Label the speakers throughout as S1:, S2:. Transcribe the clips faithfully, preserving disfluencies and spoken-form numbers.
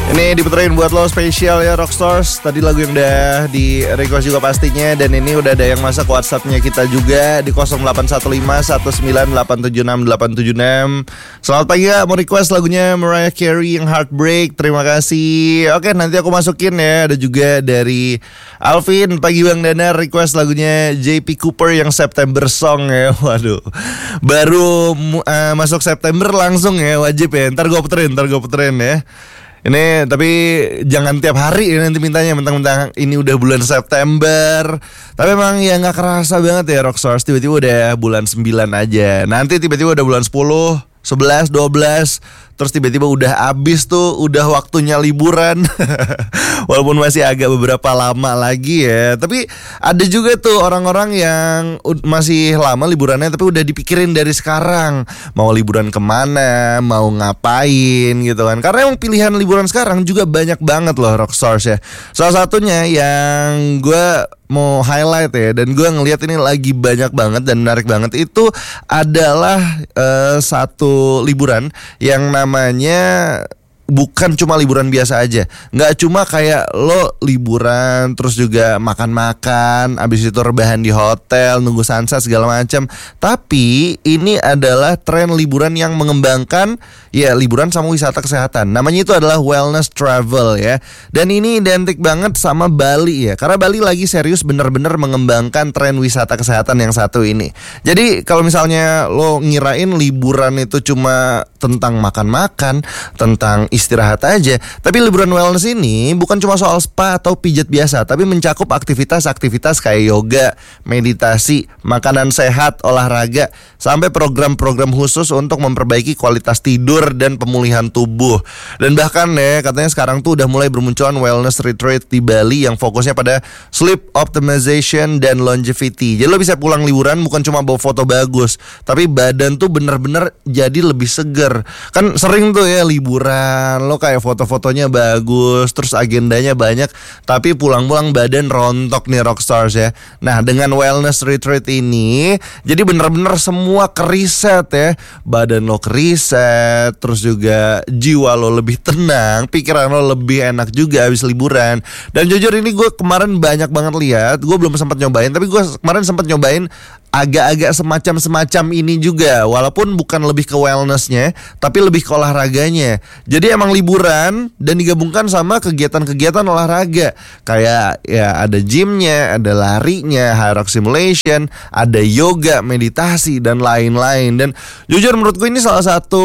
S1: Ini diputerin buat lo spesial ya Rockstars. Tadi lagu yang udah di request juga pastinya. Dan ini udah ada yang masuk WhatsAppnya kita juga di nol delapan satu lima satu sembilan delapan tujuh enam delapan tujuh enam. Selamat pagi ya, mau request lagunya Mariah Carey yang Heartbreak. Terima kasih. Oke, nanti aku masukin ya. Ada juga dari Alvin, pagi Bang Dana, request lagunya J P Cooper yang September Song ya. Waduh, baru uh, masuk September langsung ya, wajib ya. Ntar gue puterin, ntar gue puterin ya. Ini tapi jangan tiap hari ya nanti mintanya, mentang-mentang ini udah bulan September. Tapi emang ya gak kerasa banget ya Rockstars, tiba-tiba udah bulan sembilan aja. Nanti tiba-tiba udah bulan sepuluh, sebelas, dua belas. Terus tiba-tiba udah abis tuh, udah waktunya liburan. Walaupun masih agak beberapa lama lagi ya. Tapi ada juga tuh orang-orang yang masih lama liburannya tapi udah dipikirin dari sekarang. Mau liburan kemana, mau ngapain gitu kan. Karena emang pilihan liburan sekarang juga banyak banget loh Rockstars ya. Salah satunya yang gue mau highlight ya, dan gue ngelihat ini lagi banyak banget dan menarik banget, itu adalah uh, satu liburan yang namanya bukan cuma liburan biasa aja. Nggak cuma kayak lo liburan terus juga makan-makan, abis itu rebahan di hotel, nunggu sunset segala macam. Tapi ini adalah tren liburan yang mengembangkan ya liburan sama wisata kesehatan. Namanya itu adalah wellness travel ya. Dan ini identik banget sama Bali ya, karena Bali lagi serius bener-bener mengembangkan tren wisata kesehatan yang satu ini. Jadi kalau misalnya lo ngirain liburan itu cuma tentang makan-makan, tentang istirahat aja, tapi liburan wellness ini bukan cuma soal spa atau pijat biasa, tapi mencakup aktivitas-aktivitas kayak yoga, meditasi, makanan sehat, olahraga, sampai program-program khusus untuk memperbaiki kualitas tidur dan pemulihan tubuh. Dan bahkan ya katanya sekarang tuh udah mulai bermunculan wellness retreat di Bali yang fokusnya pada sleep optimization dan longevity. Jadi lo bisa pulang liburan bukan cuma bawa foto bagus, tapi badan tuh bener-bener jadi lebih seger. Kan sering tuh ya liburan lo kayak foto-fotonya bagus, terus agendanya banyak, tapi pulang-pulang badan rontok nih Rockstars ya. Nah dengan wellness retreat ini jadi bener-bener semua keriset ya. Badan lo keriset, terus juga jiwa lo lebih tenang, pikiran lo lebih enak juga habis liburan. Dan jujur ini gue kemarin banyak banget lihat, gue belum sempat nyobain, tapi gue kemarin sempat nyobain agak-agak semacam-semacam ini juga. Walaupun bukan lebih ke wellnessnya, tapi lebih ke olahraganya. Jadi emang liburan dan digabungkan sama kegiatan-kegiatan olahraga. Kayak ya ada gymnya, ada larinya, high rock simulation, ada yoga, meditasi, dan lain-lain. Dan jujur menurut gue ini salah satu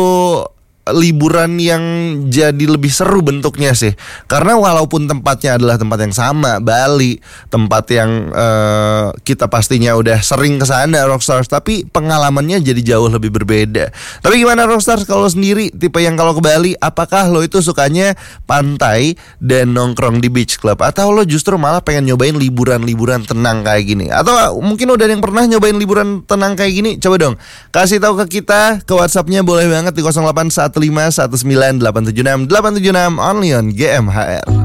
S1: liburan yang jadi lebih seru bentuknya sih. Karena walaupun tempatnya adalah tempat yang sama, Bali, tempat yang uh, kita pastinya udah sering kesana Rockstars, tapi pengalamannya jadi jauh lebih berbeda. Tapi gimana Rockstars kalau sendiri, tipe yang kalau ke Bali, apakah lo itu sukanya pantai dan nongkrong di beach club, atau lo justru malah pengen nyobain liburan-liburan tenang kayak gini? Atau mungkin udah yang pernah nyobain liburan tenang kayak gini? Coba dong kasih tahu ke kita, ke WhatsAppnya boleh banget di nol delapan satu lima satu sembilan delapan tujuh enam delapan tujuh enam, only on G M H R.